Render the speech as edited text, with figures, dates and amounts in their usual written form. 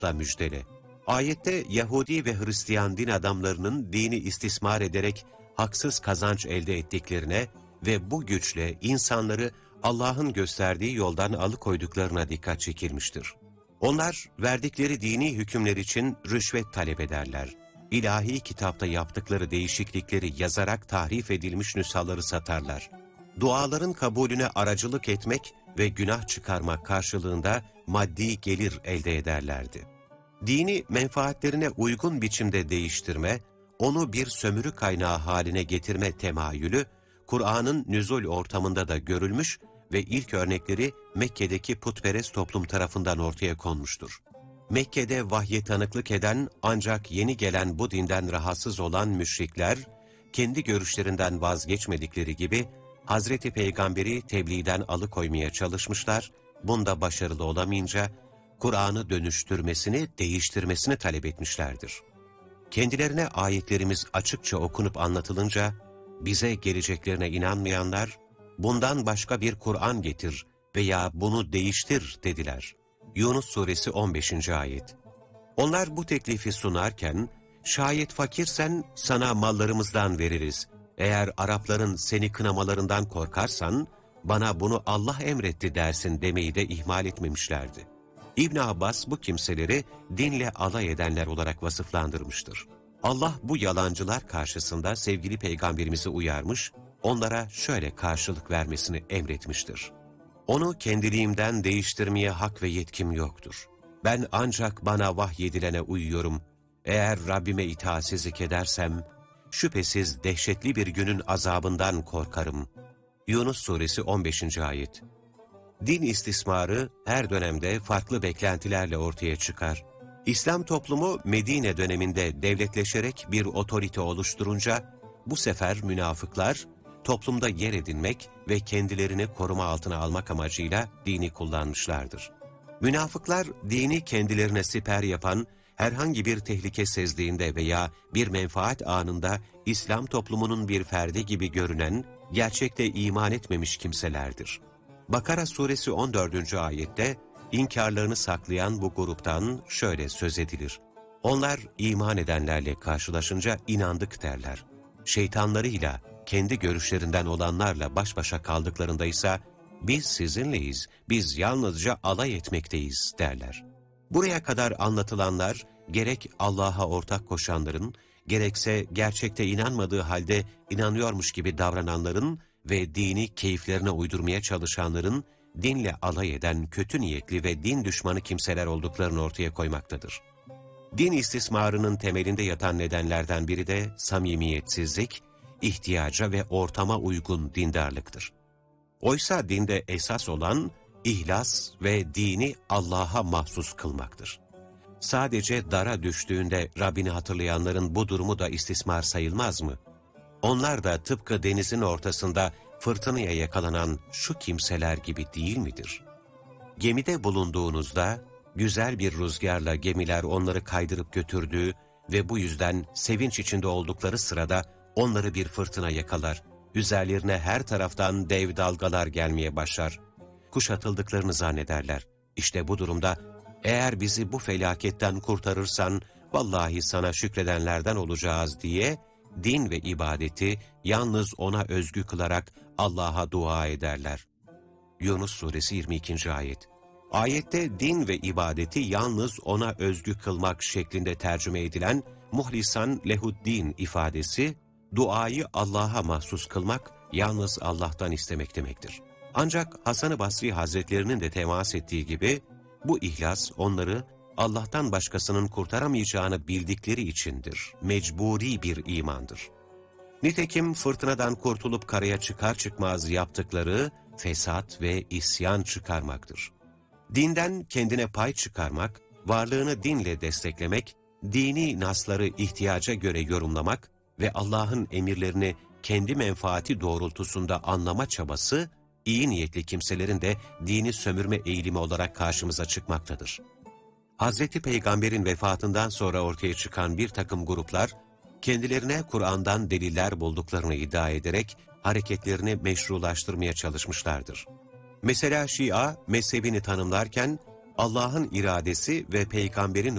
umutla müjdele. Ayette Yahudi ve Hristiyan din adamlarının dini istismar ederek haksız kazanç elde ettiklerine ve bu güçle insanları Allah'ın gösterdiği yoldan alıkoyduklarına dikkat çekilmiştir. Onlar verdikleri dini hükümler için rüşvet talep ederler. İlahi kitapta yaptıkları değişiklikleri yazarak tahrif edilmiş nüshaları satarlar. Duaların kabulüne aracılık etmek ve günah çıkarmak karşılığında maddi gelir elde ederlerdi. Dini menfaatlerine uygun biçimde değiştirme, onu bir sömürü kaynağı haline getirme temayülü, Kur'an'ın nüzul ortamında da görülmüş ve ilk örnekleri Mekke'deki putperest toplum tarafından ortaya konmuştur. Mekke'de vahye tanıklık eden ancak yeni gelen bu dinden rahatsız olan müşrikler, kendi görüşlerinden vazgeçmedikleri gibi Hazreti Peygamber'i tebliğden alıkoymaya çalışmışlar, bunda başarılı olamayınca Kur'an'ı dönüştürmesini, değiştirmesini talep etmişlerdir. Kendilerine ayetlerimiz açıkça okunup anlatılınca, bize geleceklerine inanmayanlar, bundan başka bir Kur'an getir veya bunu değiştir dediler. Yunus Suresi 15. Ayet. Onlar bu teklifi sunarken, şayet fakirsen sana mallarımızdan veririz. Eğer Arapların seni kınamalarından korkarsan, bana bunu Allah emretti dersin demeyi de ihmal etmemişlerdi. İbn Abbas bu kimseleri dinle alay edenler olarak vasıflandırmıştır. Allah bu yalancılar karşısında sevgili peygamberimizi uyarmış, onlara şöyle karşılık vermesini emretmiştir. Onu kendiliğimden değiştirmeye hak ve yetkim yoktur. Ben ancak bana vahyedilene uyuyorum. Eğer Rabbime itaatsizlik edersem, şüphesiz dehşetli bir günün azabından korkarım. Yunus Suresi 15. Ayet. Din istismarı her dönemde farklı beklentilerle ortaya çıkar. İslam toplumu Medine döneminde devletleşerek bir otorite oluşturunca, bu sefer münafıklar, toplumda yer edinmek ve kendilerini koruma altına almak amacıyla dini kullanmışlardır. Münafıklar, dini kendilerine siper yapan, herhangi bir tehlike sezdiğinde veya bir menfaat anında İslam toplumunun bir ferdi gibi görünen, gerçekte iman etmemiş kimselerdir. Bakara suresi 14. ayette, inkarlarını saklayan bu gruptan şöyle söz edilir. Onlar iman edenlerle karşılaşınca inandık derler. Şeytanlarıyla, kendi görüşlerinden olanlarla baş başa kaldıklarında ise biz sizinleyiz, biz yalnızca alay etmekteyiz derler. Buraya kadar anlatılanlar gerek Allah'a ortak koşanların, gerekse gerçekte inanmadığı halde inanıyormuş gibi davrananların ve dini keyiflerine uydurmaya çalışanların dinle alay eden kötü niyetli ve din düşmanı kimseler olduklarını ortaya koymaktadır. Din istismarının temelinde yatan nedenlerden biri de samimiyetsizlik, ihtiyaca ve ortama uygun dindarlıktır. Oysa dinde esas olan ihlas ve dini Allah'a mahsus kılmaktır. Sadece dara düştüğünde Rabbini hatırlayanların bu durumu da istismar sayılmaz mı? Onlar da tıpkı denizin ortasında fırtınaya yakalanan şu kimseler gibi değil midir? Gemide bulunduğunuzda güzel bir rüzgarla gemiler onları kaydırıp götürdüğü ve bu yüzden sevinç içinde oldukları sırada onları bir fırtına yakalar. Üzerlerine her taraftan dev dalgalar gelmeye başlar. Kuşatıldıklarını zannederler. İşte bu durumda eğer bizi bu felaketten kurtarırsan vallahi sana şükredenlerden olacağız diye din ve ibadeti yalnız ona özgü kılarak Allah'a dua ederler. Yunus Suresi 22. Ayet. Ayette din ve ibadeti yalnız ona özgü kılmak şeklinde tercüme edilen muhlisan lehuddin ifadesi, duayı Allah'a mahsus kılmak, yalnız Allah'tan istemek demektir. Ancak Hasan-ı Basri Hazretlerinin de temas ettiği gibi, bu ihlas onları Allah'tan başkasının kurtaramayacağını bildikleri içindir. Mecburi bir imandır. Nitekim fırtınadan kurtulup karaya çıkar çıkmaz yaptıkları fesat ve isyan çıkarmaktır. Dinden kendine pay çıkarmak, varlığını dinle desteklemek, dini nasları ihtiyaca göre yorumlamak ve Allah'ın emirlerini kendi menfaati doğrultusunda anlama çabası, iyi niyetli kimselerin de dini sömürme eğilimi olarak karşımıza çıkmaktadır. Hazreti Peygamber'in vefatından sonra ortaya çıkan bir takım gruplar, kendilerine Kur'an'dan deliller bulduklarını iddia ederek hareketlerini meşrulaştırmaya çalışmışlardır. Mesela Şia, mezhebini tanımlarken Allah'ın iradesi ve Peygamber'in